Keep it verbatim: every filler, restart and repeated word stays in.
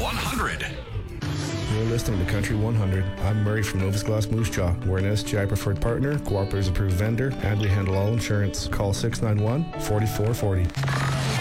one hundred. You're listening to Country one hundred. I'm Murray from Novus Glass Moose Jaw. We're an S G I preferred partner, Cooperators approved vendor, and we handle all insurance. Call six nine one, four four four zero.